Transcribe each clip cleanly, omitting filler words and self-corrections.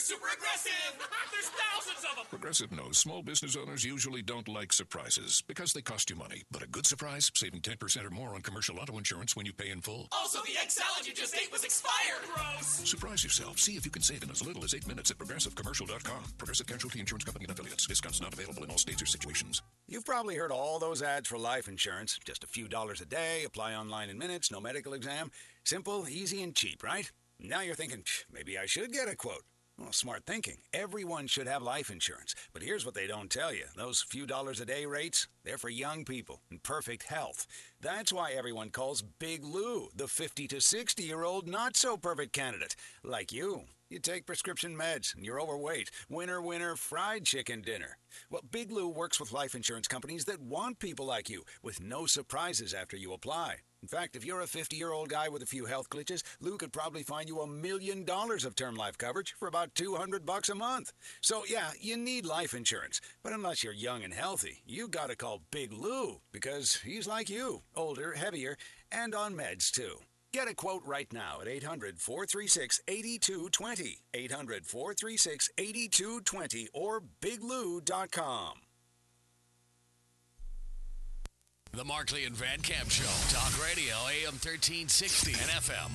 super aggressive. There's thousands of them. Progressive knows small business owners usually don't like surprises because they cost you money. But a good surprise, saving 10% or more on commercial auto insurance when you pay in full. Also, the egg salad you just ate was expired. Gross. Surprise yourself. See if you can save in as little as 8 minutes at progressivecommercial.com. Progressive Casualty Insurance Company and affiliates. Discounts not available in all states or situations. You've probably heard all those ads for life insurance. Just a few dollars a day, apply online in minutes, no medical exam. Simple, easy, and cheap, right? Now you're thinking, maybe I should get a quote. Well, smart thinking. Everyone should have life insurance. But here's what they don't tell you. Those few dollars a day rates, they're for young people in perfect health. That's why everyone calls Big Lou the 50 to 60-year-old not-so-perfect candidate. Like you. You take prescription meds and you're overweight. Winner, fried chicken dinner. Well, Big Lou works with life insurance companies that want people like you with no surprises after you apply. In fact, if you're a 50-year-old guy with a few health glitches, Lou could probably find you $1 million of term life coverage for about $200 a month. So, yeah, you need life insurance. But unless you're young and healthy, you gotta call Big Lou because he's like you, older, heavier, and on meds, too. Get a quote right now at 800-436-8220, 800-436-8220, or biglou.com. The Markley and Van Camp Show. Talk radio, AM 1360 and FM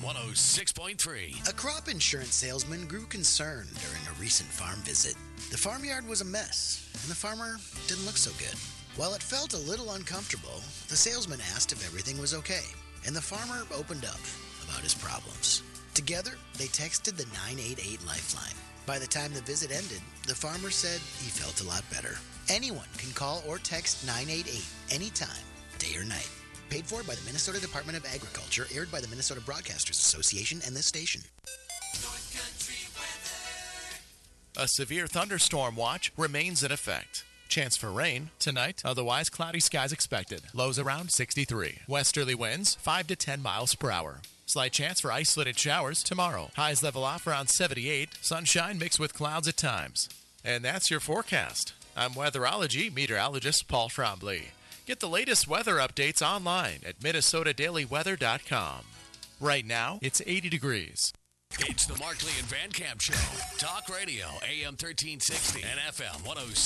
106.3. A crop insurance salesman grew concerned during a recent farm visit. The farmyard was a mess, and the farmer didn't look so good. While it felt a little uncomfortable, the salesman asked if everything was okay, and the farmer opened up about his problems. Together, they texted the 988 Lifeline. By the time the visit ended, the farmer said he felt a lot better. Anyone can call or text 988 anytime, day or night. Paid for by the Minnesota Department of Agriculture, aired by the Minnesota Broadcasters Association and this station. North Country weather. A severe thunderstorm watch remains in effect. Chance for rain tonight, otherwise cloudy skies expected. Lows around 63. Westerly winds 5 to 10 miles per hour. Slight chance for isolated showers tomorrow. Highs level off around 78. Sunshine mixed with clouds at times. And that's your forecast. I'm weatherology meteorologist Paul Trombley. Get the latest weather updates online at minnesotadailyweather.com. Right now, it's 80 degrees. It's the Markley and Van Camp Show. Talk radio, AM 1360 and FM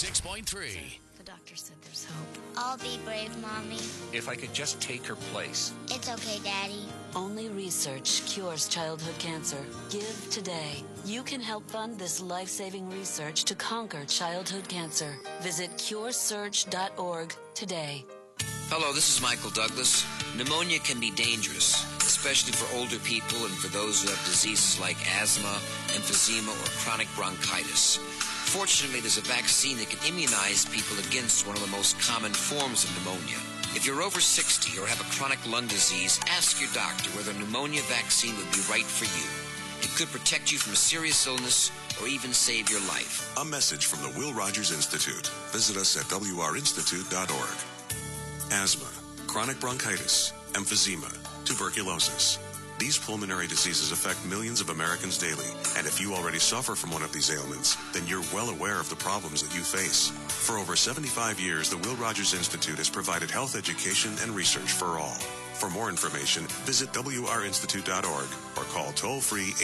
106.3. The doctor said there's hope. I'll be brave, Mommy. If I could just take her place. It's okay, Daddy. Only research cures childhood cancer. Give today. You can help fund this life-saving research to conquer childhood cancer. Visit curesearch.org today. Hello, this is Michael Douglas. Pneumonia can be dangerous, especially for older people and for those who have diseases like asthma, emphysema, or chronic bronchitis. Fortunately, there's a vaccine that can immunize people against one of the most common forms of pneumonia. If you're over 60 or have a chronic lung disease, ask your doctor whether a pneumonia vaccine would be right for you. It could protect you from a serious illness or even save your life. A message from the Will Rogers Institute. Visit us at wrinstitute.org. Asthma, chronic bronchitis, emphysema, tuberculosis. These pulmonary diseases affect millions of Americans daily, and if you already suffer from one of these ailments, then you're well aware of the problems that you face. For over 75 years, the Will Rogers Institute has provided health education and research for all. For more information, visit wrinstitute.org or call toll-free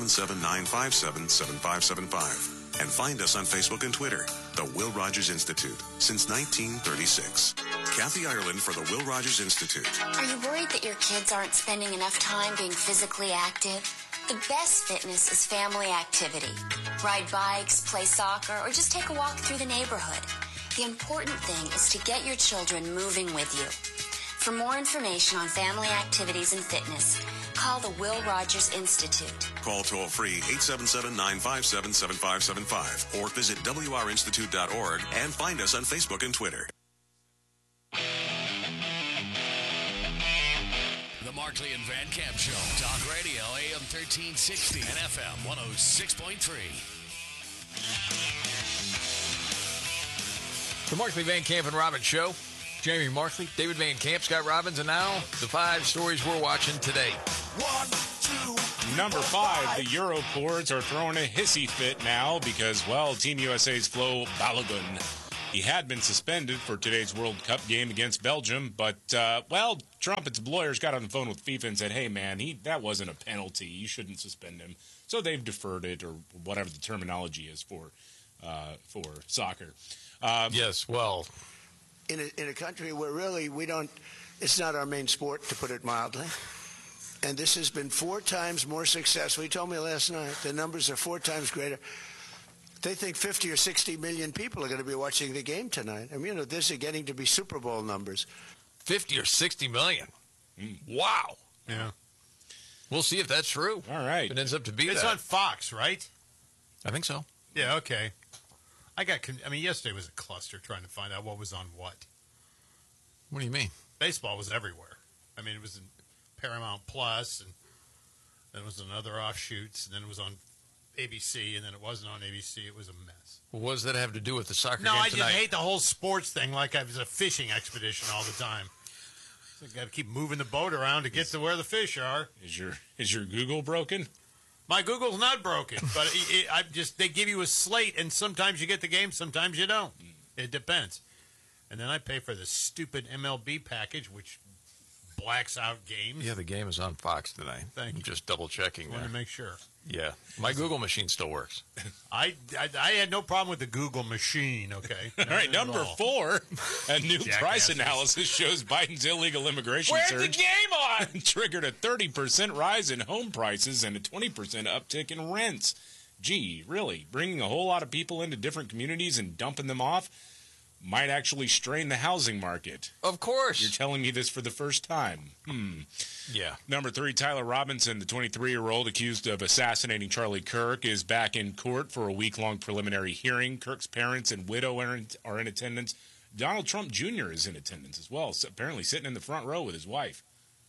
877-957-7575. And find us on Facebook and Twitter, the Will Rogers Institute, since 1936. Kathy Ireland for the Will Rogers Institute. Are you worried that your kids aren't spending enough time being physically active? The best fitness is family activity. Ride bikes, play soccer, or just take a walk through the neighborhood. The important thing is to get your children moving with you. For more information on family activities and fitness, call the Will Rogers Institute. Call toll-free 877-957-7575 or visit wrinstitute.org and find us on Facebook and Twitter. The Markley and Van Camp Show. Talk radio, AM 1360 and FM 106.3. The Markley, Van Camp, and Robbins Show. Jamie Markley, David Van Camp, Scott Robbins, and now the 5 stories we're watching today. 1, 2. Number 5, the Europoors are throwing a hissy fit now because, well, Team USA's Flo Balogun. He had been suspended for today's World Cup game against Belgium, but, Trumpet's lawyers got on the phone with FIFA and said, hey, man, that wasn't a penalty. You shouldn't suspend him. So they've deferred it, or whatever the terminology is for soccer. Yes, well, in a country where really it's not our main sport, to put it mildly. And this has been 4 times more successful. He told me last night the numbers are 4 times greater. They think 50 or 60 million people are going to be watching the game tonight. I mean, this is getting to be Super Bowl numbers. 50 or 60 million. Wow. Yeah. We'll see if that's true. All right. If it ends up to be It's that. on Fox, right? I think so. Yeah, okay. Yesterday was a cluster trying to find out what was on what. What do you mean? Baseball was everywhere. I mean, it was in Paramount Plus, and then it was on other offshoots, and then it was on ABC, and then it wasn't on ABC. It was a mess. Well, what does that have to do with the soccer No, game I tonight? just hate the whole sports thing like I was a fishing expedition all the time. So got to keep moving the boat around to get to where the fish are. Is your Google broken? My Google's not broken, but they give you a slate, and sometimes you get the game, sometimes you don't. It depends. And then I pay for the stupid MLB package, which blacks out games. Yeah, the game is on Fox tonight. Thank you. I'm just double checking Want there. to make sure. Yeah, my Google machine still works. I had no problem with the Google machine, okay? All right, number 4, a new price Jackasses. analysis shows Biden's illegal immigration Where's surge the game on? triggered a 30% rise in home prices and a 20% uptick in rents. Gee, really? Bringing a whole lot of people into different communities and dumping them off might actually strain the housing market. Of course. You're telling me this for the first time. Yeah. Number 3, Tyler Robinson, the 23-year-old accused of assassinating Charlie Kirk, is back in court for a week-long preliminary hearing. Kirk's parents and widow are in attendance. Donald Trump Jr. is in attendance as well, so apparently sitting in the front row with his wife.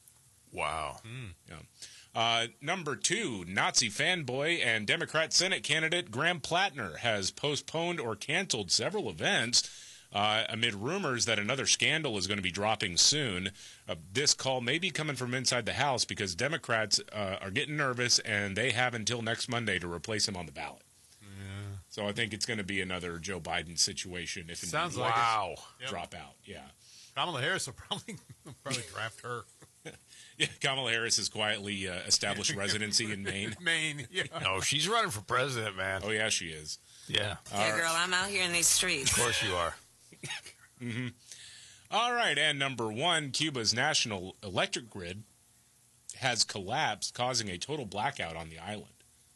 Wow. Yeah. Number 2, Nazi fanboy and Democrat Senate candidate Graham Plattner has postponed or canceled several events amid rumors that another scandal is going to be dropping soon. This call may be coming from inside the House because Democrats are getting nervous, and they have until next Monday to replace him on the ballot. Yeah. So I think it's going to be another Joe Biden situation if it Sounds like drop out. Yeah. Kamala Harris will probably draft her. Yeah, Kamala Harris has quietly established residency in Maine. Maine, yeah. No, she's running for president, man. Oh, yeah, she is. Yeah. Yeah, girl, I'm out here in these streets. Of course you are. Mm-hmm. All right, and number 1, Cuba's national electric grid has collapsed, causing a total blackout on the island.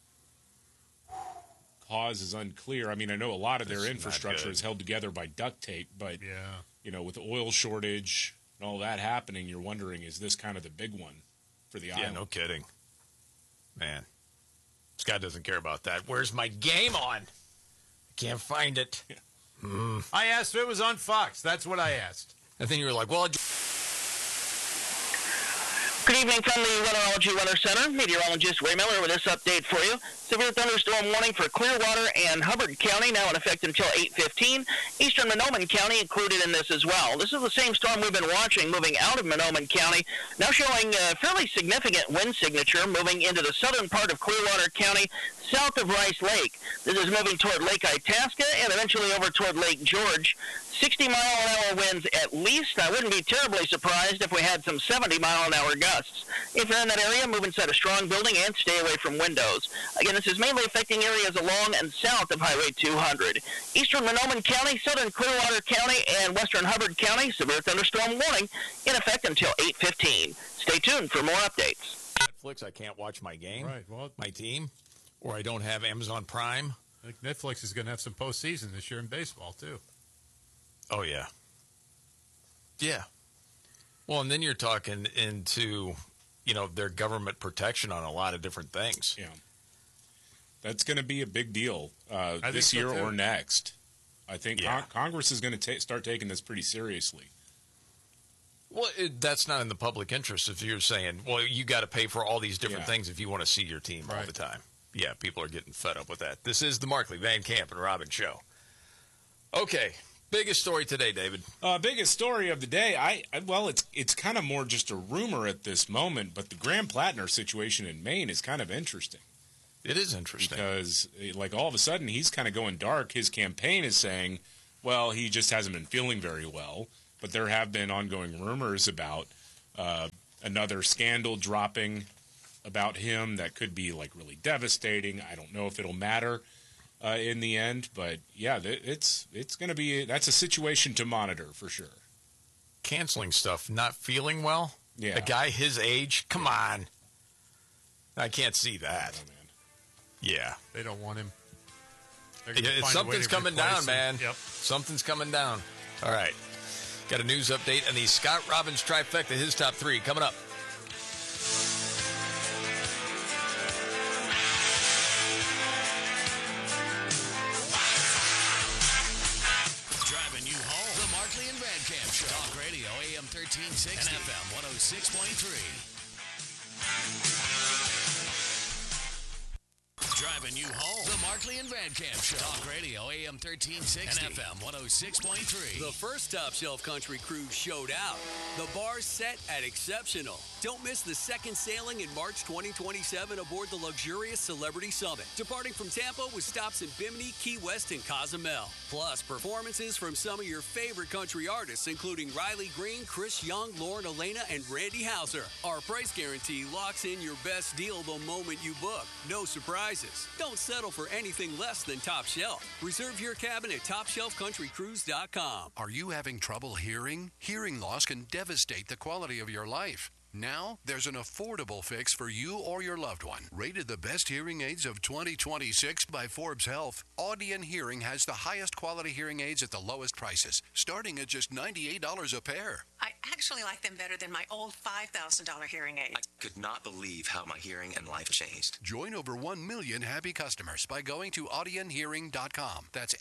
Cause is unclear. I mean, I know a lot of their infrastructure is held together by duct tape, but with the oil shortage and all that happening, you're wondering, is this kind of the big one for the island? Yeah, no kidding. Man, Scott doesn't care about that. Where's my game on? I can't find it. I asked if it was on Fox. That's what I asked. I think you were like, well... Good evening from the Weatherology Weather Center. Meteorologist Ray Miller with this update for you. Severe thunderstorm warning for Clearwater and Hubbard County, now in effect until 8:15. Eastern Monoman County included in this as well. This is the same storm we've been watching moving out of Monoman County, now showing a fairly significant wind signature moving into the southern part of Clearwater County, south of Rice Lake. This is moving toward Lake Itasca and eventually over toward Lake George. 60-mile-an-hour winds at least. I wouldn't be terribly surprised if we had some 70-mile-an-hour gusts. If you're in that area, move inside a strong building and stay away from windows. Again, this is mainly affecting areas along and south of Highway 200. Eastern Monoman County, southern Clearwater County, and western Hubbard County, severe thunderstorm warning in effect until 8:15. Stay tuned for more updates. Netflix, I can't watch my game, Right, well, my team, or I don't have Amazon Prime. I think Netflix is going to have some postseason this year in baseball, too. Oh, yeah. Yeah. Well, and then you're talking into, their government protection on a lot of different things. Yeah. That's going to be a big deal this so, year too. or next. I think Congress is going to start taking this pretty seriously. Well, that's not in the public interest if you're saying, well, you got to pay for all these different things if you want to see your team all the time. Yeah, people are getting fed up with that. This is the Markley, Van Camp, and Robin Show. Okay. Biggest story today, David. Biggest story of the day. It's kind of more just a rumor at this moment, but the Graham Plattner situation in Maine is kind of interesting. It is interesting because, all of a sudden, he's kind of going dark. His campaign is saying, well, he just hasn't been feeling very well. But there have been ongoing rumors about another scandal dropping about him that could be like really devastating. I don't know if it'll matter in the end, but yeah, it's going to be, that's a situation to monitor for sure. Canceling stuff, not feeling well. Yeah, a guy his age. Come on, I can't see that. Oh, man. Yeah, they don't want him. Something's coming down, man. Yep. Something's coming down. All right. Got a news update on the Scott Robbins trifecta, his top three, coming up. Driving you home. The Markley and Van Camp Show. Talk Radio, AM 1360 and FM 106.3. Driving you home. The Markley and Van Camp Show. Talk Radio, AM 1360 and FM 106.3. The first Top Shelf Country cruise showed out. The bar set at exceptional. Don't miss the second sailing in March 2027 aboard the luxurious Celebrity Summit, departing from Tampa with stops in Bimini, Key West, and Cozumel. Plus, performances from some of your favorite country artists, including Riley Green, Chris Young, Lauren Elena, and Randy Houser. Our price guarantee locks in your best deal the moment you book. No surprises. Don't settle for anything less than Top Shelf. Reserve your cabin at TopShelfCountryCruise.com. Are you having trouble hearing? Hearing loss can devastate the quality of your life. Now, there's an affordable fix for you or your loved one. Rated the best hearing aids of 2026 by Forbes Health, Audion Hearing has the highest quality hearing aids at the lowest prices, starting at just $98 a pair. I actually like them better than my old $5,000 hearing aid. I could not believe how my hearing and life changed. Join over 1 million happy customers by going to audionhearing.com. That's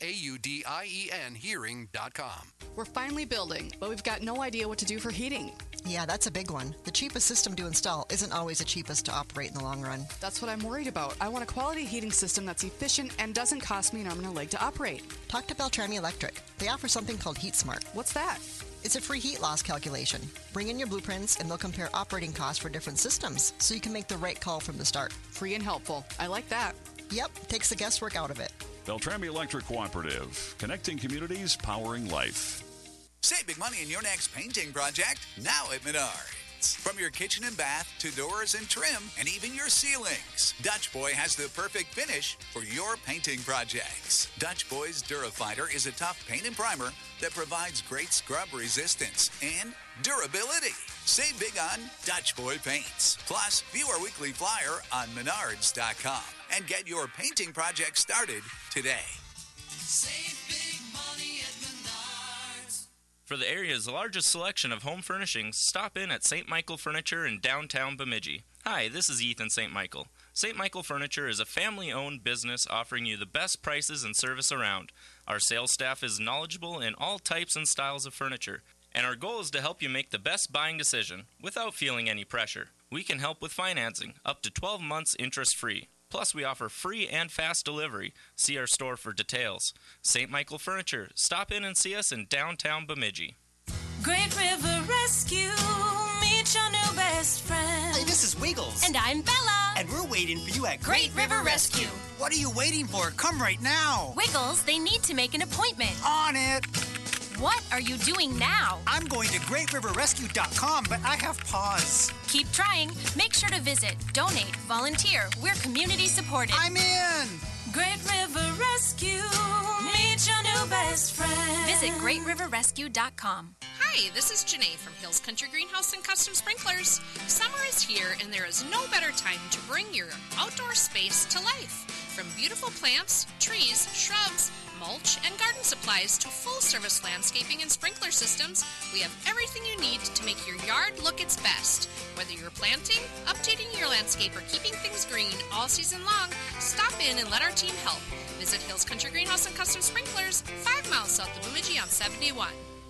AUDIEN hearing.com. We're finally building, but we've got no idea what to do for heating. Yeah, that's a big one. The cheapest system to install isn't always the cheapest to operate in the long run. That's what I'm worried about. I want a quality heating system that's efficient and doesn't cost me an arm and a leg to operate. Talk to Beltrami Electric. They offer something called HeatSmart. What's that? It's a free heat loss calculation. Bring in your blueprints and they'll compare operating costs for different systems so you can make the right call from the start. Free and helpful. I like that. Yep, takes the guesswork out of it. Beltrami Electric Cooperative. Connecting communities, powering life. Save big money in your next painting project now at Menards. From your kitchen and bath to doors and trim and even your ceilings, Dutch Boy has the perfect finish for your painting projects. Dutch Boy's Durafighter is a tough paint and primer that provides great scrub resistance and durability. Save big on Dutch Boy paints. Plus, view our weekly flyer on Menards.com and get your painting project started today. Save big money at Menards. For the area's largest selection of home furnishings, stop in at St. Michael Furniture in downtown Bemidji. Hi, this is Ethan St. Michael. St. Michael Furniture is a family-owned business offering you the best prices and service around. Our sales staff is knowledgeable in all types and styles of furniture, and our goal is to help you make the best buying decision without feeling any pressure. We can help with financing, up to 12 months interest-free. Plus, we offer free and fast delivery. See our store for details. St. Michael Furniture. Stop in and see us in downtown Bemidji. Great River Rescue, meet your new best friend. Hey, this is Wiggles. And I'm Bella. And we're waiting for you at Great River Rescue. What are you waiting for? Come right now. Wiggles, they need to make an appointment. On it. What are you doing now? I'm going to GreatRiverRescue.com, but I have pause. Keep trying. Make sure to visit, donate, volunteer. We're community supported. I'm in. Great River Rescue, meet your new best friend. Visit GreatRiverRescue.com. Hi, this is Janae from Hills Country Greenhouse and Custom Sprinklers. Summer is here, and there is no better time to bring your outdoor space to life. From beautiful plants, trees, shrubs, mulch, and garden supplies to full-service landscaping and sprinkler systems, we have everything you need to make your yard look its best. Whether you're planting, updating your landscape, or keeping things green all season long, stop in and let our team help. Visit Hills Country Greenhouse and Custom Sprinklers, 5 miles south of Bemidji on 71.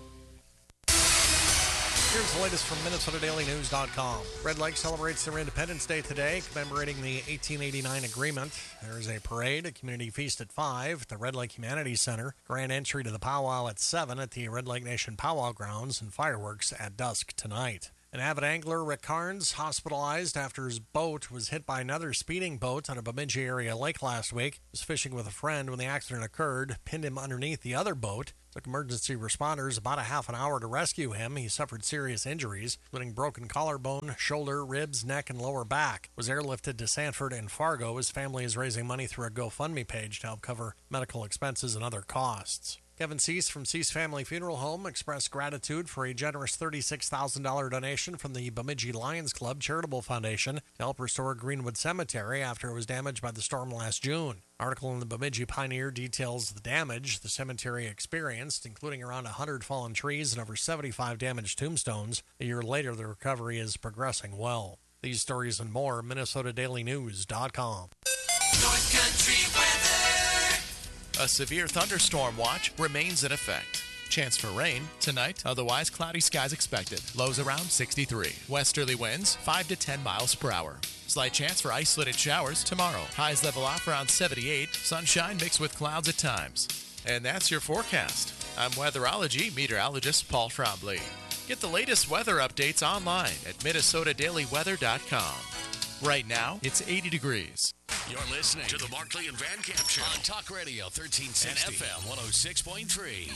Here's the latest from MinnesotaDailyNews.com. Red Lake celebrates their Independence Day today, commemorating the 1889 agreement. There is a parade, a community feast at 5 at the Red Lake Humanities Center, grand entry to the powwow at 7 at the Red Lake Nation Powwow Grounds, and fireworks at dusk tonight. An avid angler, Rick Carnes, hospitalized after his boat was hit by another speeding boat on a Bemidji area lake last week. He was fishing with a friend when the accident occurred, pinned him underneath the other boat. Took emergency responders about a half an hour to rescue him. He suffered serious injuries, including broken collarbone, shoulder, ribs, neck, and lower back. Was airlifted to Sanford and Fargo. His family is raising money through a GoFundMe page to help cover medical expenses and other costs. Kevin Cease from Cease Family Funeral Home expressed gratitude for a generous $36,000 donation from the Bemidji Lions Club Charitable Foundation to help restore Greenwood Cemetery after it was damaged by the storm last June. Article in the Bemidji Pioneer details the damage the cemetery experienced, including around 100 fallen trees and over 75 damaged tombstones. A year later, the recovery is progressing well. These stories and more, MinnesotaDailyNews.com. North Country weather. A severe thunderstorm watch remains in effect. Chance for rain tonight, otherwise cloudy skies expected. Lows around 63. Westerly winds 5 to 10 miles per hour. Slight chance for isolated showers tomorrow. Highs level off around 78. Sunshine mixed with clouds at times. And that's your forecast. I'm weatherology meteorologist Paul Trombley. Get the latest weather updates online at MinnesotaDailyWeather.com. Right now, it's 80 degrees. You're listening to the Markley and Van Camp Show on Talk Radio 1360 and FM 106.3.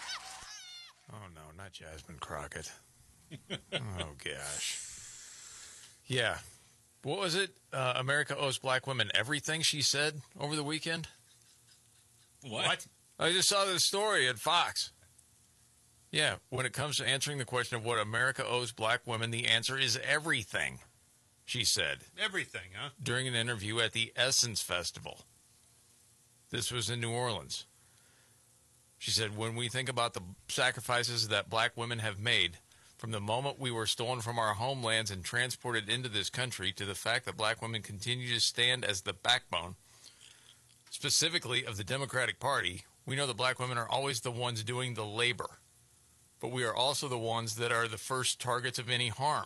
Oh, no, not Jasmine Crockett. Oh, gosh. Yeah. What was it? America owes black women everything, she said over the weekend? What? I just saw this story at Fox. Yeah, when it comes to answering the question of what America owes black women, the answer is everything, she said. Everything, huh? During an interview at the Essence Festival. This was in New Orleans. She said, when we think about the sacrifices that black women have made, from the moment we were stolen from our homelands and transported into this country to the fact that black women continue to stand as the backbone, specifically of the Democratic Party, we know that black women are always the ones doing the labor. But we are also the ones that are the first targets of any harm.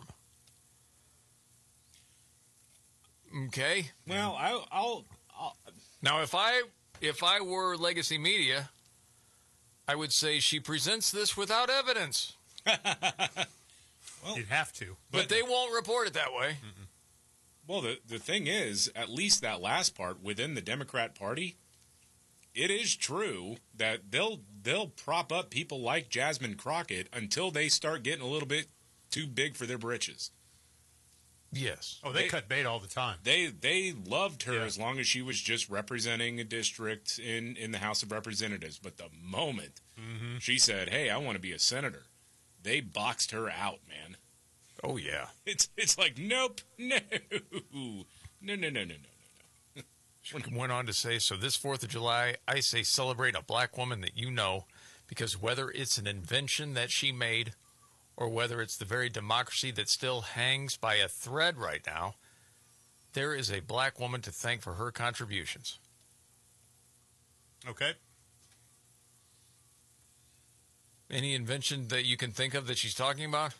Okay. Well, I'll now if I were Legacy Media, I would say she presents this without evidence. Well, you'd have to, but they won't report it that way. Well, the thing is, at least that last part within the Democrat Party, it is true that they'll prop up people like Jasmine Crockett until they start getting a little bit too big for their britches. Yes. Oh, they cut bait all the time. They loved her as long as she was just representing a district in the House of Representatives. But the moment she said, "Hey, I want to be a senator," they boxed her out, man. Oh yeah. It's like nope, no. She went on to say, so this 4th of July, I say celebrate a black woman that you know, because whether it's an invention that she made or whether it's the very democracy that still hangs by a thread right now, there is a black woman to thank for her contributions. Okay. Any invention that you can think of that she's talking about?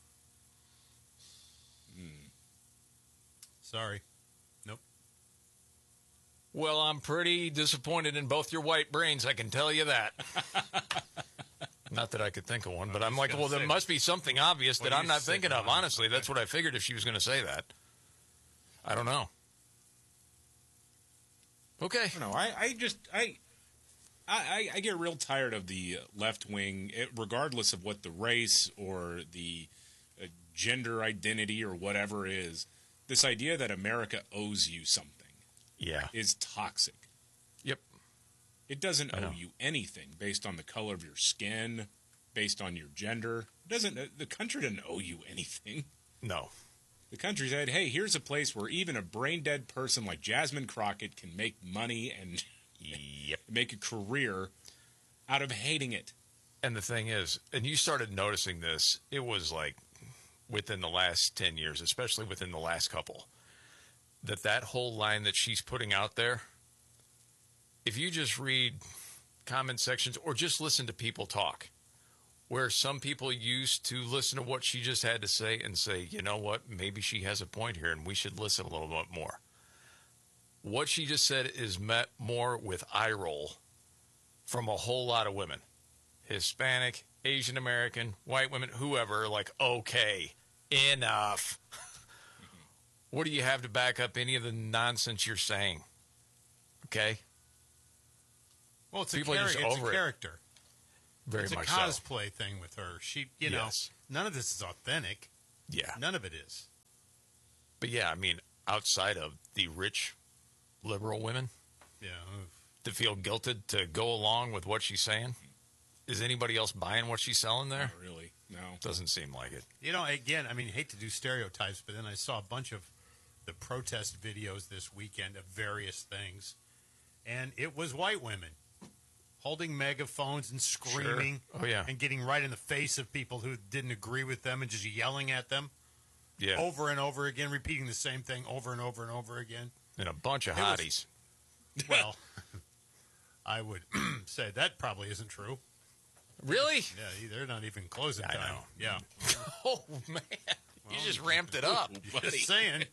Sorry. Nope. Well, I'm pretty disappointed in both your white brains, I can tell you that. Not that I could think of one, but I'm like, well, there must be something obvious that I'm not thinking of. Honestly, that's what I figured if she was going to say that. I don't know. Okay. No, I get real tired of the left wing, regardless of what the race or the gender identity or whatever is. This idea that America owes you something, is toxic. Yep. It doesn't owe you anything based on the color of your skin, based on your gender. The country doesn't owe you anything. No. The country said, hey, here's a place where even a brain-dead person like Jasmine Crockett can make money and make a career out of hating it. And the thing is, and you started noticing this, it was like within the last 10 years, especially within the last couple, that whole line that she's putting out there, if you just read comment sections or just listen to people talk, where some people used to listen to what she just had to say and say, you know what, maybe she has a point here and we should listen a little bit more. What she just said is met more with eye roll from a whole lot of women. Hispanic, Asian American, white women, whoever, like, okay, Enough. What do you have to back up any of the nonsense you're saying? Okay? Well, it's People a, are just it's over a it. character. Very It's much a so. cosplay thing with her. She, you know, Yes. none of this is authentic. Yeah. None of it is. But yeah, I mean, outside of the rich liberal women Yeah. that feel guilted to go along with what she's saying, is anybody else buying what she's selling there? Not really. No. Doesn't seem like it. You know, again, I mean, hate to do stereotypes, but then I saw a bunch of the protest videos this weekend of various things, and it was white women holding megaphones and screaming Sure. Oh, yeah. and getting right in the face of people who didn't agree with them and just yelling at them Yeah. over and over again, repeating the same thing over and over and over again. And a bunch of It was- hotties. Well, I would say that probably isn't true. Really? Yeah, they're not even closing time. I know. Yeah. Oh, man. You just ramped it up. Just saying.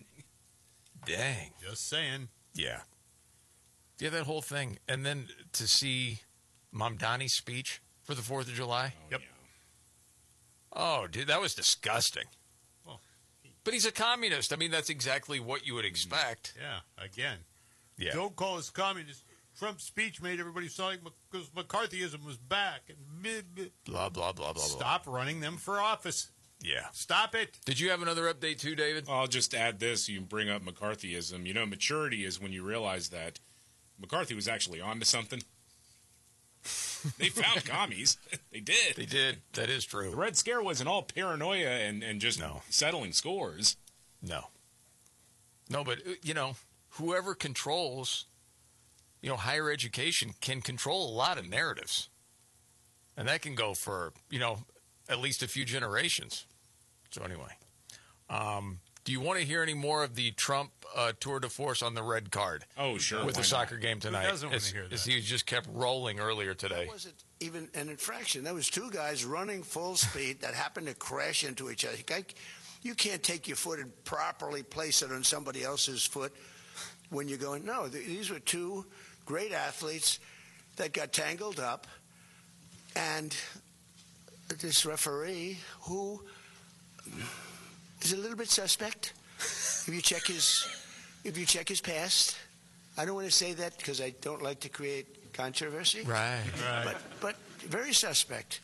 Dang. Just saying. Yeah. Yeah, that whole thing. And then to see Mamdani's speech for the 4th of July. Yep. Oh, dude, that was disgusting. Well, But he's a communist. I mean, that's exactly what you would expect. Yeah, again. Yeah. Don't call us communists. Trump's speech made everybody sound like because McCarthyism was back. And Blah, blah, blah, blah, blah. Stop running them for office. Yeah. Stop it. Did you have another update too, David? I'll just add this. You bring up McCarthyism. You know, maturity is when you realize that McCarthy was actually onto something. They found commies. They did. They did. That is true. The Red Scare wasn't all paranoia and just settling scores. No. No, but, you know, whoever controls, you know, higher education can control a lot of narratives. And that can go for, you know, at least a few generations. So anyway, do you want to hear any more of the Trump tour de force on the red card? Oh, sure. With the soccer game tonight. Who doesn't want to hear that? As he just kept rolling earlier today. That wasn't even an infraction. That was two guys running full speed that happened to crash into each other. You can't take your foot and properly place it on somebody else's foot when you're going. No, these were two great athletes that got tangled up, and this referee who is a little bit suspect. If you check his past, I don't want to say that because I don't like to create controversy. Right. But very suspect.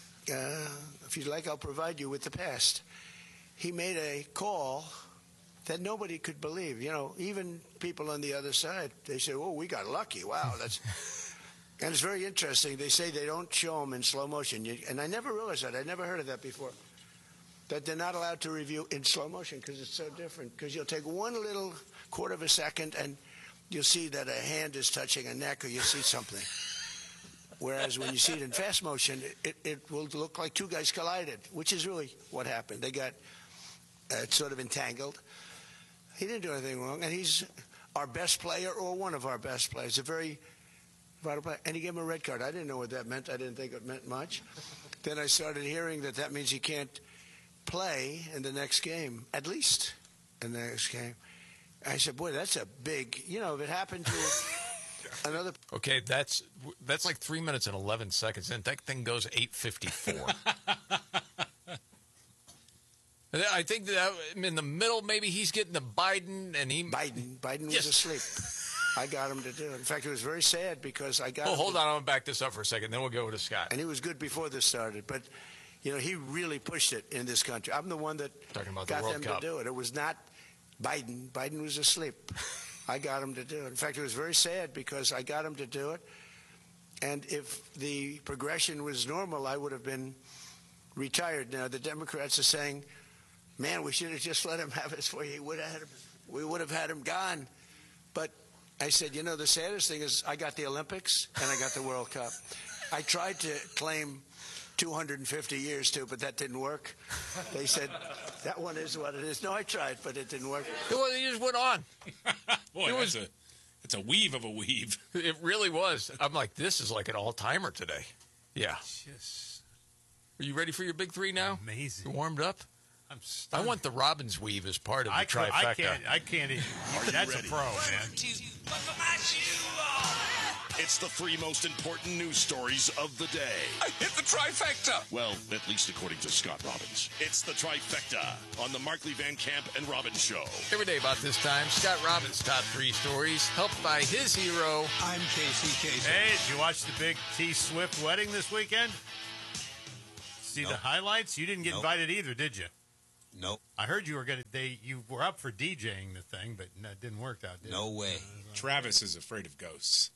If you'd like, I'll provide you with the past. He made a call that nobody could believe. You know, even people on the other side, they say, "Oh, we got lucky. Wow, that's." And it's very interesting. They say they don't show them in slow motion, and I never realized that. I never heard of that before. That they're not allowed to review in slow motion because it's so different. Because you'll take one little quarter of a second and you'll see that a hand is touching a neck or you'll see something. Whereas when you see it in fast motion, it will look like two guys collided, which is really what happened. They got sort of entangled. He didn't do anything wrong, and he's our best player or one of our best players. A very vital player. And he gave him a red card. I didn't know what that meant. I didn't think it meant much. Then I started hearing that means he can't play in the next game, at least in the next game. I said, boy, that's a big, you know, if it happened to another. Okay, that's like 3 minutes and 11 seconds in. That thing goes 8:54. I think that in the middle, maybe he's getting to Biden, and Biden was asleep. I got him to do it. In fact, it was very sad because I got. Oh, hold on, I'm gonna back this up for a second. Then we'll go to Scott. And he was good before this started, but you know he really pushed it in this country. I'm the one that Talking about got the World them Cup. to do it. It was not Biden. Biden was asleep. I got him to do it. In fact, it was very sad because I got him to do it. And if the progression was normal, I would have been retired. Now the Democrats are saying, "Man, we should have just let him have his way. We would have had him gone." But I said, you know, the saddest thing is I got the Olympics and I got the World Cup. I tried to claim 250 years too, but that didn't work. They said, that one is what it is. No, I tried, but it didn't work. Well, you just went on. Boy, it's a weave of a weave. It really was. I'm like, this is like an all-timer today. Yeah. Just Are you ready for your big three now? amazing. You warmed up? I'm I stunned. want the Robbins weave as part of the trifecta. I can't even. That's a pro, man. It's the 3 most important news stories of the day. I hit the trifecta. Well, at least according to Scott Robbins. It's the trifecta on the Markley Van Camp and Robbins Show. Every day about this time, Scott Robbins' top 3 stories, helped by his hero. I'm Casey Kasem. Hey, did you watch the big T Swift wedding this weekend? See the highlights? You didn't get invited either, did you? Nope. I heard you were up for DJing the thing, but it didn't work out, did it? No way. Travis is afraid of ghosts.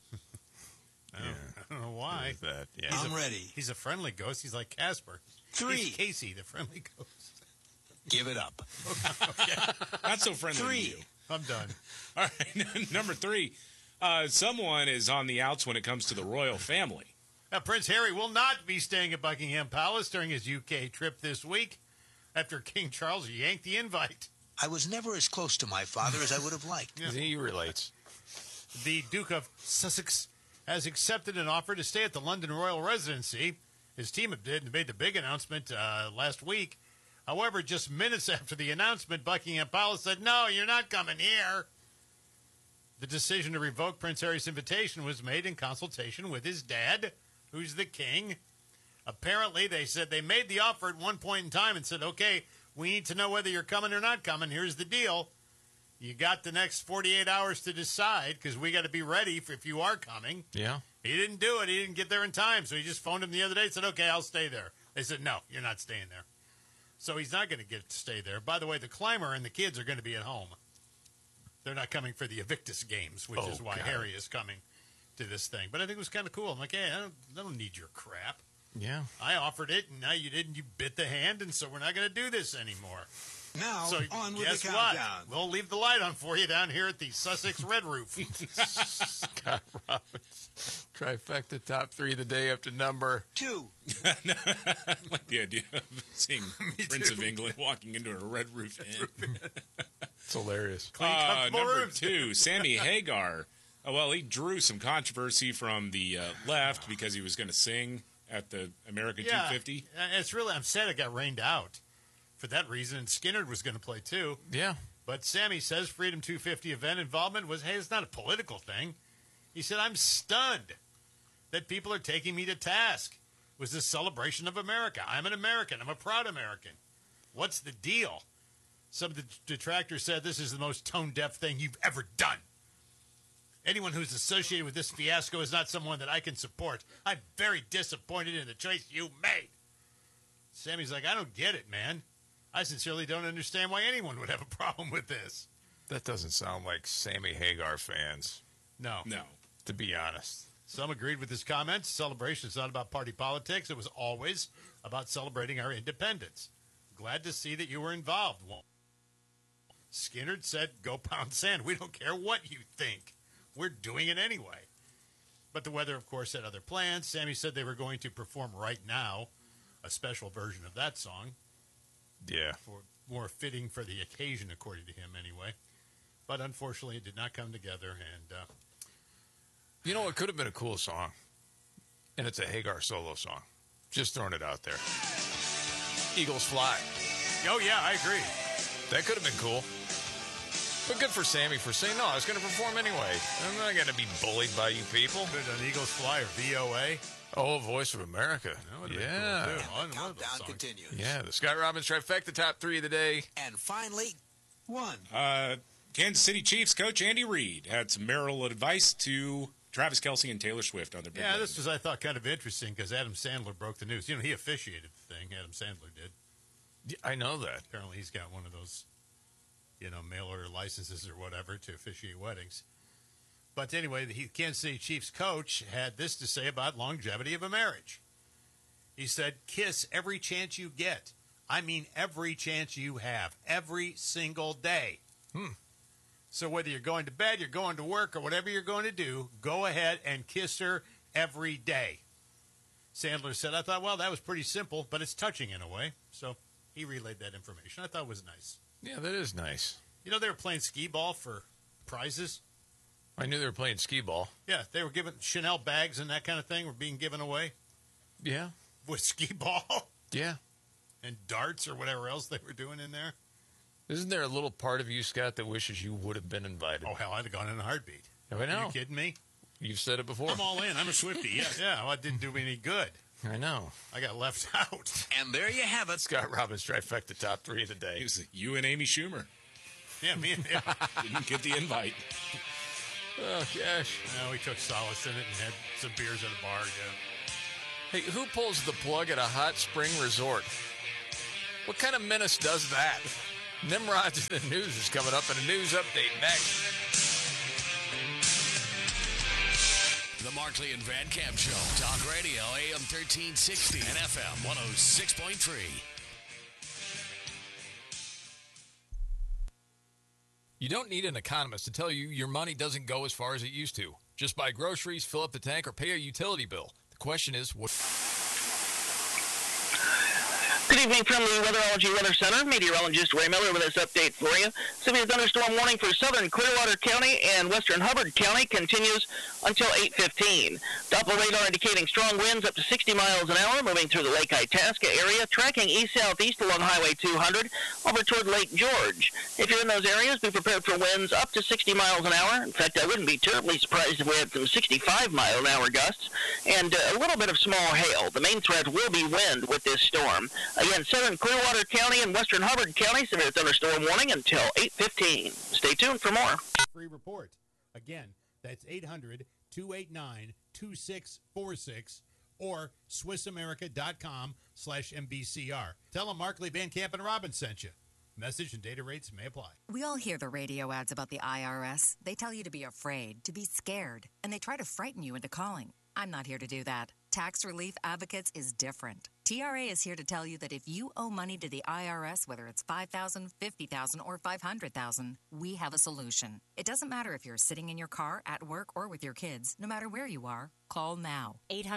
I don't know why. Yeah. I'm ready. He's a friendly ghost. He's like Casper. 3. He's Casey, the friendly ghost. Give it up. Okay. Not so friendly 3. to you. I'm done. All right, number 3. Someone is on the outs when it comes to the royal family. Now, Prince Harry will not be staying at Buckingham Palace during his UK trip this week after King Charles yanked the invite. I was never as close to my father as I would have liked. He relates. The Duke of Sussex has accepted an offer to stay at the London Royal Residency. His team made the big announcement last week. However, just minutes after the announcement, Buckingham Palace said, "No, you're not coming here." The decision to revoke Prince Harry's invitation was made in consultation with his dad, who's the king. Apparently, they said they made the offer at one point in time and said, "Okay, we need to know whether you're coming or not coming. Here's the deal. You got the next 48 hours to decide because we got to be ready if you are coming." Yeah. He didn't do it. He didn't get there in time. So he just phoned him the other day and said, "Okay, I'll stay there." They said, "No, you're not staying there." So he's not going to get to stay there. By the way, the climber and the kids are going to be at home. They're not coming for the Invictus Games, which is why Harry is coming to this thing. But I think it was kind of cool. I'm like, hey, I don't need your crap. Yeah. I offered it, and now you didn't. You bit the hand, and so we're not going to do this anymore. Now, so on with guess the what? countdown. We'll leave the light on for you down here at the Sussex Red Roof. Scott Robbins. Trifecta top 3 the day after number 2. I like the idea of seeing Prince of England walking into a red roof inn. It's hilarious. Number 2, Sammy Hagar. Well, he drew some controversy from the left because he was going to sing at the American 250. It's really, I'm sad it got rained out for that reason. And Skinner was going to play too. Yeah. But Sammy says Freedom 250 event involvement was, hey, it's not a political thing. He said, I'm stunned that people are taking me to task. It was a celebration of America. I'm an American. I'm a proud American. What's the deal? Some of the detractors said this is the most tone-deaf thing you've ever done. Anyone who's associated with this fiasco is not someone that I can support. I'm very disappointed in the choice you made. Sammy's like, I don't get it, man. I sincerely don't understand why anyone would have a problem with this. That doesn't sound like Sammy Hagar fans. No. To be honest. Some agreed with his comments. Celebration is not about party politics. It was always about celebrating our independence. Glad to see that you were involved. Skinner said, go pound sand. We don't care what you think. We're doing it anyway. But the weather, of course, had other plans. Sammy said they were going to perform Right Now, a special version of that song. Yeah. For more fitting for the occasion, according to him, anyway. But unfortunately, it did not come together. And you know, it could have been a cool song. And it's a Hagar solo song. Just throwing it out there. Eagles Fly. Oh, yeah, I agree. That could have been cool. But good for Sammy for saying, no, I was going to perform anyway. I'm not going to be bullied by you people. Could have done Eagles Fly or VOA. Oh, Voice of America. Yeah. Cool countdown continues. Yeah, the Scott Robbins trifecta, top 3 of the day. And finally, 1. Kansas City Chiefs coach Andy Reid had some marital advice to Travis Kelce and Taylor Swift on their big this was, I thought, kind of interesting because Adam Sandler broke the news. You know, he officiated the thing. Adam Sandler did. Yeah, I know that. Apparently he's got one of those, mail order licenses or whatever to officiate weddings. But anyway, the Kansas City Chiefs coach had this to say about longevity of a marriage. He said, kiss every chance you get. I mean every chance you have. Every single day. So whether you're going to bed, you're going to work, or whatever you're going to do, go ahead and kiss her every day. Sandler said, I thought, well, that was pretty simple, but it's touching in a way. So he relayed that information. I thought it was nice. Yeah, that is nice. You know, they were playing skee ball for prizes. I knew they were playing skee ball. Yeah, they were giving Chanel bags and that kind of thing were being given away. Yeah. With skee ball. Yeah. And darts or whatever else they were doing in there. Isn't there a little part of you, Scott, that wishes you would have been invited? Oh, hell, I'd have gone in a heartbeat. I know. Are you kidding me? You've said it before. I'm all in. I'm a Swiftie, yes. Yeah, well, it didn't do me any good. I know. I got left out. And there you have it. Scott Robbins trifecta top 3 of the day. It was you and Amy Schumer. Yeah, me and him. Didn't get the invite. Oh, gosh. No, we took solace in it and had some beers at a bar, yeah. Hey, who pulls the plug at a hot spring resort? What kind of menace does that? Nimrod's in the news is coming up in a news update next. The Markley and Van Camp Show. Talk Radio, AM 1360 and FM 106.3. You don't need an economist to tell you your money doesn't go as far as it used to. Just buy groceries, fill up the tank, or pay a utility bill. The question is, what... Good evening from the Weatherology Weather Center. Meteorologist Ray Miller with this update for you. Severe thunderstorm warning for southern Clearwater County and western Hubbard County continues until 8:15. Doppler radar indicating strong winds up to 60 miles an hour moving through the Lake Itasca area, tracking east-southeast along Highway 200 over toward Lake George. If you're in those areas, be prepared for winds up to 60 miles an hour. In fact, I wouldn't be terribly surprised if we had some 65-mile-an-hour gusts and a little bit of small hail. The main threat will be wind with this storm. Again, southern Clearwater County and western Hubbard County, severe thunderstorm warning until 8:15. Stay tuned for more. Free report. Again, that's 800-289-2646 or SwissAmerica.com/MBCR. Tell them Markley, Van Camp, and Robbins sent you. Message and data rates may apply. We all hear the radio ads about the IRS. They tell you to be afraid, to be scared, and they try to frighten you into calling. I'm not here to do that. Tax Relief Advocates is different. TRA is here to tell you that if you owe money to the IRS, whether it's $5,000, $50,000, or $500,000, we have a solution. It doesn't matter if you're sitting in your car, at work, or with your kids. No matter where you are, call now.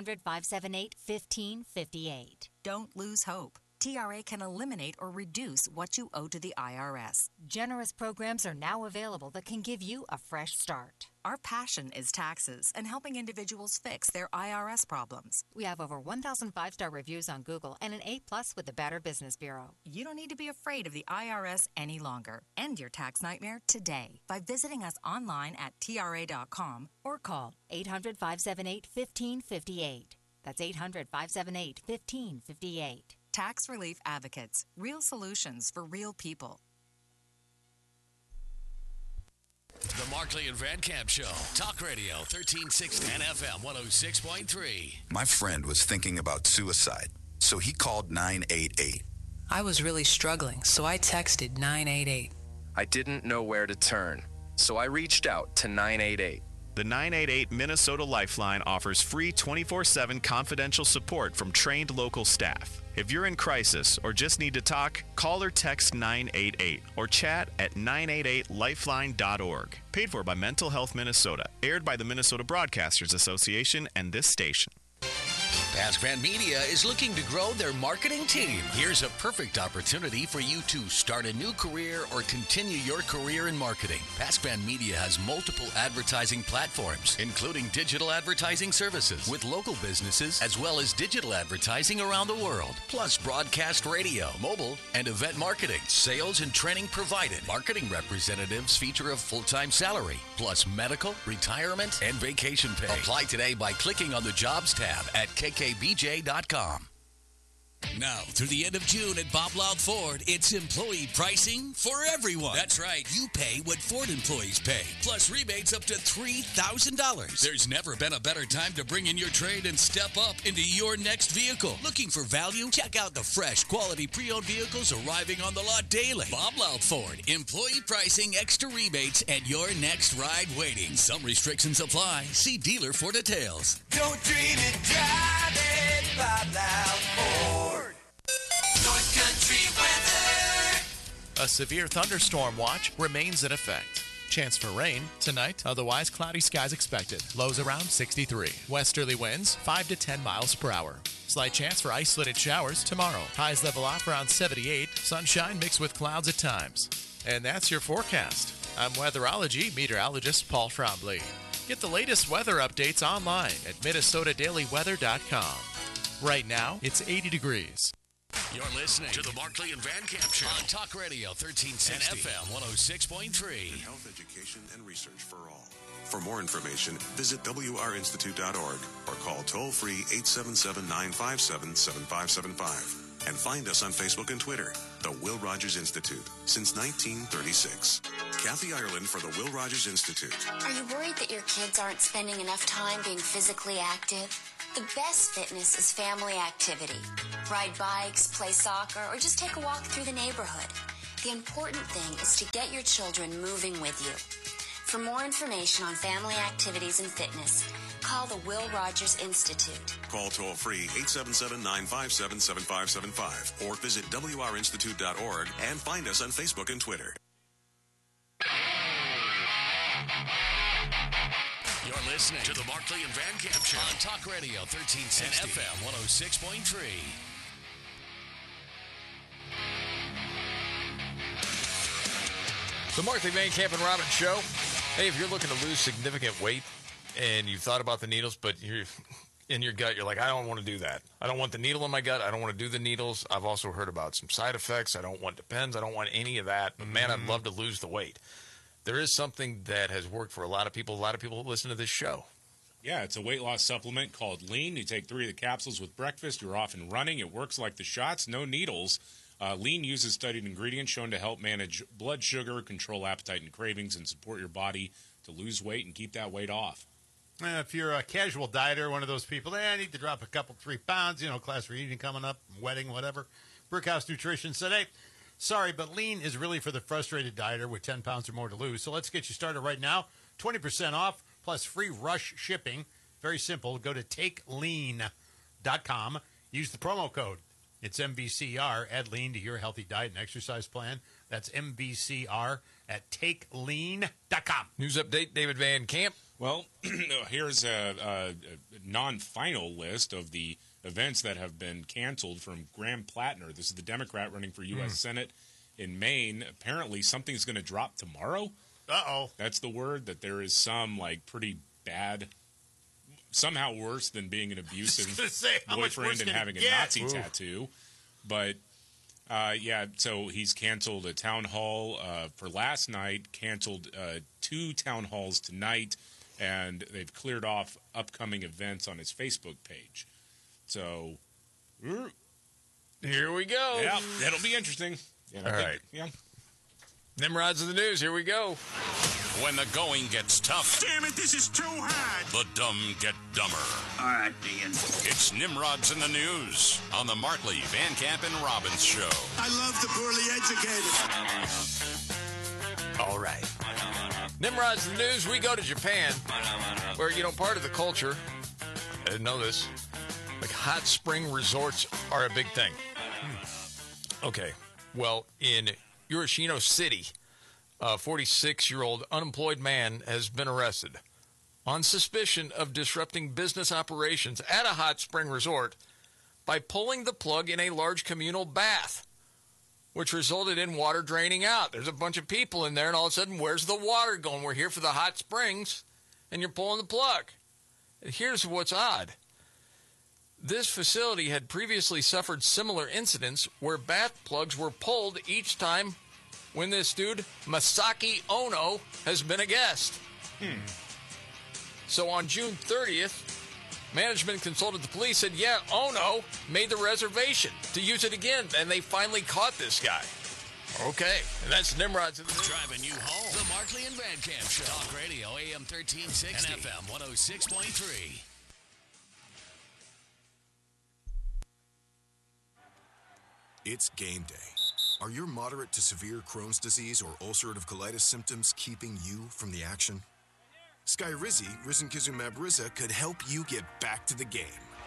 800-578-1558. Don't lose hope. TRA can eliminate or reduce what you owe to the IRS. Generous programs are now available that can give you a fresh start. Our passion is taxes and helping individuals fix their IRS problems. We have over 1,000 5-star reviews on Google and an A+ with the Better Business Bureau. You don't need to be afraid of the IRS any longer. End your tax nightmare today by visiting us online at TRA.com or call 800-578-1558. That's 800-578-1558. Tax Relief Advocates. Real solutions for real people. The Markley and Van Camp Show. Talk Radio 1360 and FM 106.3. My friend was thinking about suicide, so he called 988. I was really struggling, so I texted 988. I didn't know where to turn, so I reached out to 988. The 988 Minnesota Lifeline offers free 24/7 confidential support from trained local staff. If you're in crisis or just need to talk, call or text 988 or chat at 988lifeline.org. Paid for by Mental Health Minnesota. Aired by the Minnesota Broadcasters Association and this station. PaskVan Media is looking to grow their marketing team. Here's a perfect opportunity for you to start a new career or continue your career in marketing. PaskVan Media has multiple advertising platforms, including digital advertising services with local businesses, as well as digital advertising around the world, plus broadcast radio, mobile, and event marketing. Sales and training provided. Marketing representatives feature a full-time salary, plus medical, retirement, and vacation pay. Apply today by clicking on the Jobs tab at kkbj.com. Now, through the end of June at Bob Loud Ford, it's employee pricing for everyone. That's right. You pay what Ford employees pay, plus rebates up to $3,000. There's never been a better time to bring in your trade and step up into your next vehicle. Looking for value? Check out the fresh, quality pre-owned vehicles arriving on the lot daily. Bob Loud Ford. Employee pricing, extra rebates, and your next ride waiting. Some restrictions apply. See dealer for details. Don't dream it, drive it, Bob Loud Ford. North Country weather. A severe thunderstorm watch remains in effect. Chance for rain tonight, otherwise cloudy skies expected. Lows around 63. Westerly winds 5 to 10 miles per hour. Slight chance for isolated showers tomorrow. Highs level off around 78. Sunshine mixed with clouds at times. And that's your forecast. I'm weatherology meteorologist Paul Trombley. Get the latest weather updates online at minnesotadailyweather.com. Right now, it's 80 degrees. You're listening to the Markley and Van Camp Show on Talk Radio 1360 and FM 106.3. Health education and research for all. For more information, visit wrinstitute.org or call toll-free 877-957-7575. And find us on Facebook and Twitter, The Will Rogers Institute, since 1936. Kathy Ireland for The Will Rogers Institute. Are you worried that your kids aren't spending enough time being physically active? The best fitness is family activity. Ride bikes, play soccer, or just take a walk through the neighborhood. The important thing is to get your children moving with you. For more information on family activities and fitness, call the Will Rogers Institute. Call toll-free 877-957-7575 or visit wrinstitute.org and find us on Facebook and Twitter. You're listening to the Markley and Van Camp Show on Talk Radio 1360 and FM 106.3. The Markley, Van Camp, and Robbins Show. Hey, if you're looking to lose significant weight and you've thought about the needles, but you're in your gut, you're like, I don't want to do that. I don't want the needle in my gut. I don't want to do the needles. I've also heard about some side effects. I don't want Depends. I don't want any of that. But, man, I'd love to lose the weight. There is something that has worked for a lot of people that listen to this show. Yeah, it's a weight loss supplement called Lean. You take 3 of the capsules with breakfast. You're off and running. It works like the shots, no needles. Lean uses studied ingredients shown to help manage blood sugar, control appetite and cravings, and support your body to lose weight and keep that weight off. If you're a casual dieter, one of those people, I need to drop a couple, 3 pounds, class reunion coming up, wedding, whatever. Brickhouse Nutrition said, hey, sorry, but Lean is really for the frustrated dieter with 10 pounds or more to lose. So let's get you started right now. 20% off plus free rush shipping. Very simple. Go to takelean.com. Use the promo code. It's MBCR. Add Lean to your healthy diet and exercise plan. That's MBCR at takelean.com. News update, David Van Camp. Well, here's a non-final list of the events that have been canceled from Graham Plattner. This is the Democrat running for U.S. Senate in Maine. Apparently, something's going to drop tomorrow. Uh-oh. That's the word, that there is some, pretty bad, somehow worse than being an abusive boyfriend and having a Nazi tattoo. But, so he's canceled a town hall for last night, canceled 2 town halls tonight, and they've cleared off upcoming events on his Facebook page. So, here we go. Yeah, that'll be interesting. All right. Yeah. Nimrods of the news. Here we go. When the going gets tough. Damn it, this is too hard. The dumb get dumber. All right, Ian. It's Nimrods in the news on the Markley, Van Camp, and Robbins Show. I love the poorly educated. All right. Nimrods in the news. We go to Japan, where, part of the culture, I didn't know this, hot spring resorts are a big thing. Okay. Well, in Hiroshima City, a 46-year-old unemployed man has been arrested on suspicion of disrupting business operations at a hot spring resort by pulling the plug in a large communal bath, which resulted in water draining out. There's a bunch of people in there, and all of a sudden, where's the water going? We're here for the hot springs, and you're pulling the plug. Here's what's odd. This facility had previously suffered similar incidents where bath plugs were pulled each time when this dude, Masaki Ono, has been a guest. So on June 30th, management consulted the police, said, yeah, Ono made the reservation to use it again, and they finally caught this guy. Okay, and that's Nimrod's in the news. Driving you home. The Markley and Van Camp Show. Talk Radio, AM 1360 and FM 106.3. It's game day. Are your moderate to severe Crohn's disease or ulcerative colitis symptoms keeping you from the action? Skyrizi, risankizumab Riza, could help you get back to the game.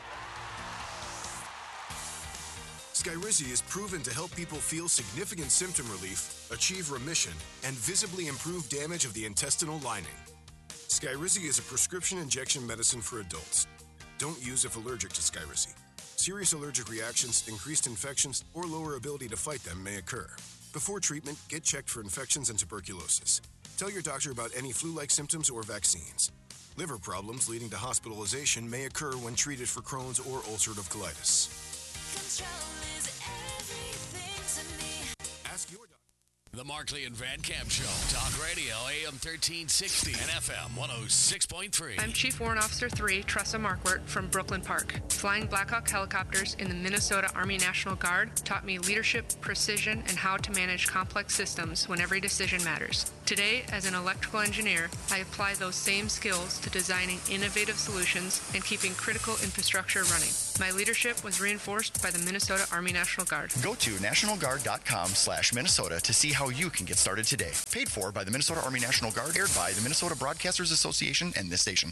Skyrizi is proven to help people feel significant symptom relief, achieve remission, and visibly improve damage of the intestinal lining. Skyrizi is a prescription injection medicine for adults. Don't use if allergic to Skyrizi. Serious allergic reactions, increased infections, or lower ability to fight them may occur. Before treatment, get checked for infections and tuberculosis. Tell your doctor about any flu-like symptoms or vaccines. Liver problems leading to hospitalization may occur when treated for Crohn's or ulcerative colitis. Ask your doctor. The Markley and Van Camp Show. Talk Radio, AM 1360 and FM 106.3. I'm Chief Warrant Officer 3, Tressa Markwart from Brooklyn Park. Flying Black Hawk helicopters in the Minnesota Army National Guard taught me leadership, precision, and how to manage complex systems when every decision matters. Today, as an electrical engineer, I apply those same skills to designing innovative solutions and keeping critical infrastructure running. My leadership was reinforced by the Minnesota Army National Guard. Go to nationalguard.com/Minnesota to see how you can get started today. Paid for by the Minnesota Army National Guard, aired by the Minnesota Broadcasters Association and this station.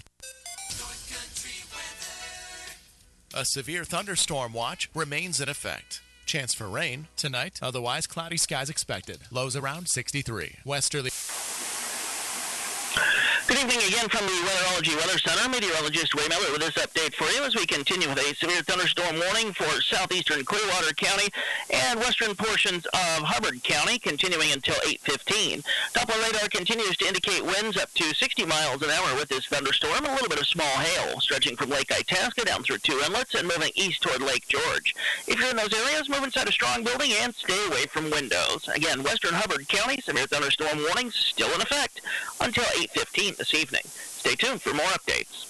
A severe thunderstorm watch remains in effect. Chance for rain tonight, otherwise cloudy skies expected. Lows around 63. Westerly. Good evening again from the Weatherology Weather Center. Meteorologist Ray Miller with this update for you as we continue with a severe thunderstorm warning for southeastern Clearwater County and western portions of Hubbard County, continuing until 8:15. Doppler radar continues to indicate winds up to 60 miles an hour with this thunderstorm. A little bit of small hail stretching from Lake Itasca down through 2 inlets and moving east toward Lake George. If you're in those areas, move inside a strong building and stay away from windows. Again, western Hubbard County, severe thunderstorm warnings still in effect until 8:15 this evening. Stay tuned for more updates.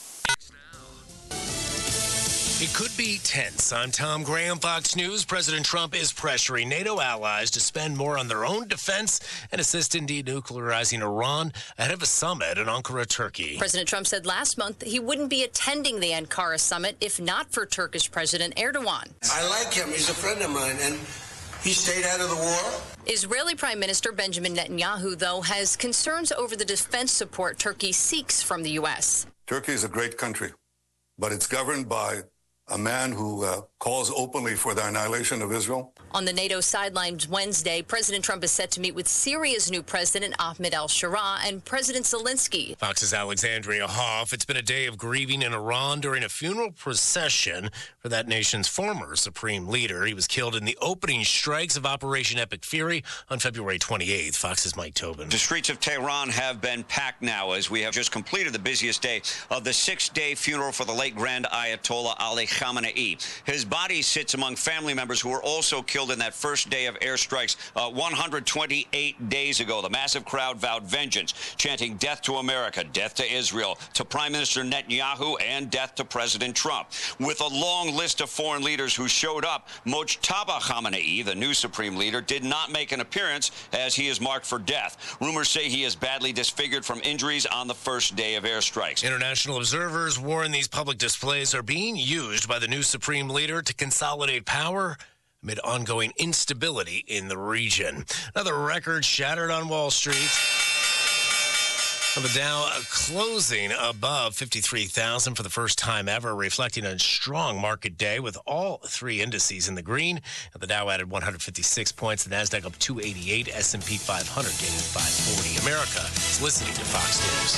It could be tense. I'm Tom Graham, Fox News. President Trump is pressuring NATO allies to spend more on their own defense and assist in denuclearizing Iran ahead of a summit in Ankara, Turkey. President Trump said last month he wouldn't be attending the Ankara summit if not for Turkish President Erdogan. I like him. He's a friend of mine, and he stayed out of the war. Israeli Prime Minister Benjamin Netanyahu, though, has concerns over the defense support Turkey seeks from the U.S. Turkey is a great country, but it's governed by a man who calls openly for the annihilation of Israel. On the NATO sidelines Wednesday, President Trump is set to meet with Syria's new president, Ahmed al-Shara, and President Zelensky. Fox's Alexandria Hoff. It's been a day of grieving in Iran during a funeral procession for that nation's former supreme leader. He was killed in the opening strikes of Operation Epic Fury on February 28th. Fox's Mike Tobin. The streets of Tehran have been packed now as we have just completed the busiest day of the 6-day funeral for the late Grand Ayatollah Ali Khamenei. His body sits among family members who were also killed in that first day of airstrikes 128 days ago. The massive crowd vowed vengeance, chanting death to America, death to Israel, to Prime Minister Netanyahu, and death to President Trump. With a long list of foreign leaders who showed up, Mojtaba Khamenei, the new supreme leader, did not make an appearance as he is marked for death. Rumors say he is badly disfigured from injuries on the first day of airstrikes. International observers warn these public displays are being used by the new supreme leader to consolidate power amid ongoing instability in the region. Another record shattered on Wall Street. The Dow closing above 53,000 for the first time ever, reflecting a strong market day with all three indices in the green. The Dow added 156 points, the Nasdaq up 288, S&P 500 gaining 540. America is listening to Fox News.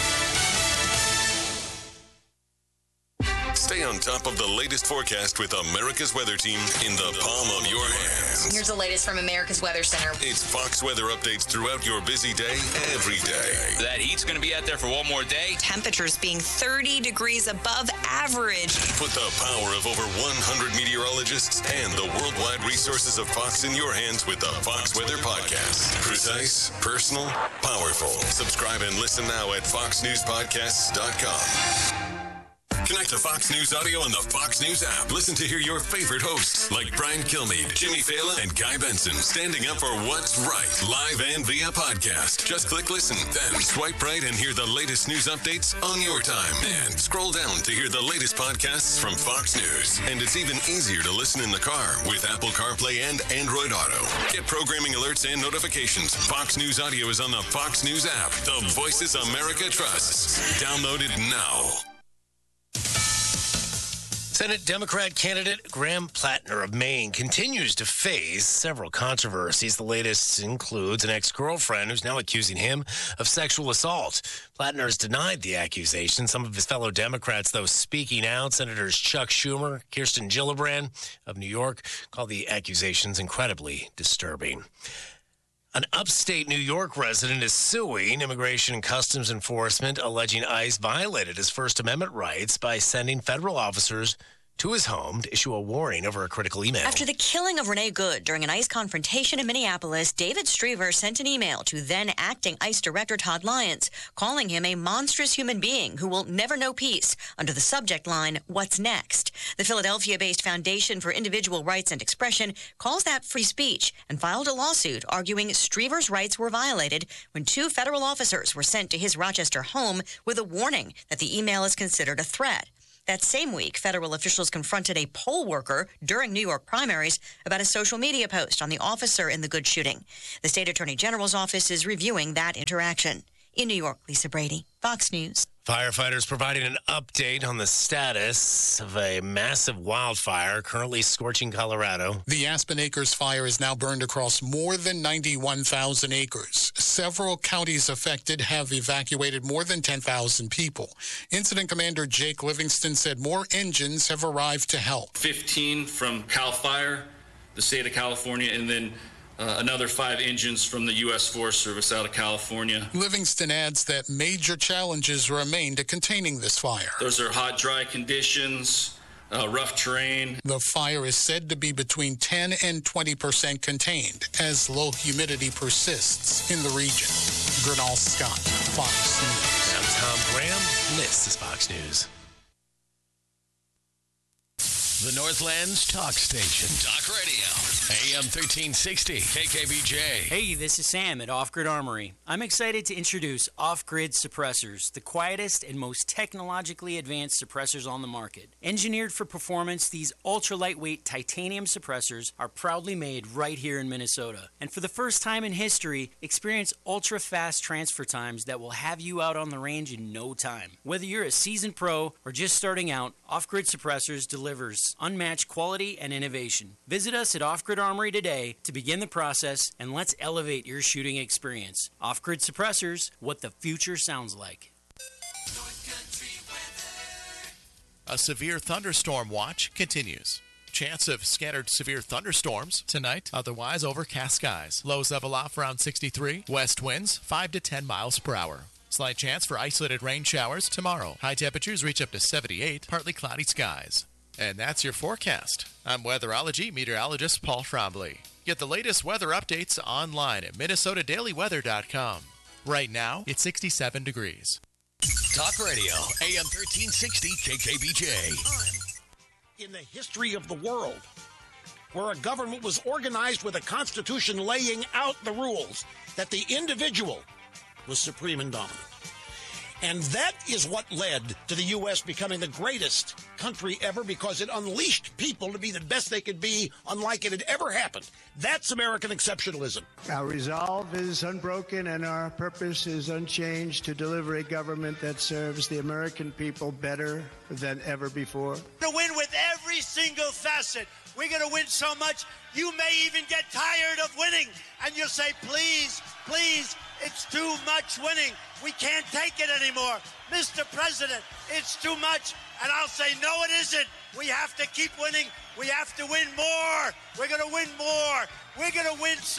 Stay on top of the latest forecast with America's Weather Team in the palm of your hands. Here's the latest from America's Weather Center. It's Fox weather updates throughout your busy day, every day. That heat's going to be out there for one more day. Temperatures being 30 degrees above average. Put the power of over 100 meteorologists and the worldwide resources of Fox in your hands with the Fox Weather Podcast. Precise, personal, powerful. Subscribe and listen now at foxnewspodcasts.com. Connect to Fox News Audio on the Fox News app. Listen to hear your favorite hosts like Brian Kilmeade, Jimmy Fallon, and Guy Benson standing up for what's right, live and via podcast. Just click listen, then swipe right and hear the latest news updates on your time. And scroll down to hear the latest podcasts from Fox News. And it's even easier to listen in the car with Apple CarPlay and Android Auto. Get programming alerts and notifications. Fox News Audio is on the Fox News app. The voices America trusts. Download it now. Senate Democrat candidate Graham Plattner of Maine continues to face several controversies. The latest includes an ex-girlfriend who's now accusing him of sexual assault. Plattner has denied the accusation. Some of his fellow Democrats, though, speaking out. Senators Chuck Schumer, Kirsten Gillibrand of New York call the accusations incredibly disturbing. An upstate New York resident is suing Immigration and Customs Enforcement, alleging ICE violated his First Amendment rights by sending federal officers to his home to issue a warning over a critical email. After the killing of Renee Good during an ICE confrontation in Minneapolis, David Striever sent an email to then acting ICE Director Todd Lyons, calling him a monstrous human being who will never know peace, under the subject line, "What's next?" The Philadelphia-based Foundation for Individual Rights and Expression calls that free speech and filed a lawsuit arguing Striever's rights were violated when 2 federal officers were sent to his Rochester home with a warning that the email is considered a threat. That same week, federal officials confronted a poll worker during New York primaries about a social media post on the officer in the Good shooting. The state attorney general's office is reviewing that interaction. In New York, Lisa Brady, Fox News. Firefighters providing an update on the status of a massive wildfire currently scorching Colorado. The Aspen Acres fire is now burned across more than 91,000 acres. Several counties affected have evacuated more than 10,000 people. Incident Commander Jake Livingston said more engines have arrived to help. 15 from CAL FIRE, the state of California, and then another 5 engines from the U.S. Forest Service out of California. Livingston adds that major challenges remain to containing this fire. Those are hot, dry conditions, rough terrain. The fire is said to be between 10 and 20% contained as low humidity persists in the region. Gernal Scott, Fox News. I'm Tom Graham. This is Fox News. The Northland's talk station. Talk radio. AM 1360. KKBJ. Hey, this is Sam at Off Grid Armory. I'm excited to introduce Off Grid Suppressors, the quietest and most technologically advanced suppressors on the market. Engineered for performance, these ultra-lightweight titanium suppressors are proudly made right here in Minnesota. And for the first time in history, experience ultra-fast transfer times that will have you out on the range in no time. Whether you're a seasoned pro or just starting out, Off Grid Suppressors delivers unmatched quality and innovation. Visit us at Off Grid Armory today to begin the process, and let's elevate your shooting experience. Off Grid Suppressors, what the future sounds like. A severe thunderstorm watch continues. Chance of scattered severe thunderstorms tonight, otherwise overcast skies. Lows level off around 63. West winds 5 to 10 miles per hour. Slight chance for isolated rain showers tomorrow. High temperatures reach up to 78, partly cloudy skies. And that's your forecast. I'm weatherology meteorologist Paul Trombley. Get the latest weather updates online at minnesotadailyweather.com. Right now, it's 67 degrees. Talk radio. AM 1360 KKBJ. In the history of the world, where a government was organized with a constitution laying out the rules, that the individual was supreme and dominant. And that is what led to the U.S. becoming the greatest country ever, because it unleashed people to be the best they could be, unlike it had ever happened. That's American exceptionalism. Our resolve is unbroken and our purpose is unchanged to deliver a government that serves the American people better than ever before. To win with every single facet. We're going to win so much, you may even get tired of winning. And you'll say, please, please, it's too much winning. We can't take it anymore. Mr. President, it's too much. And I'll say, no, it isn't. We have to keep winning. We have to win more. We're going to win more. We're going to win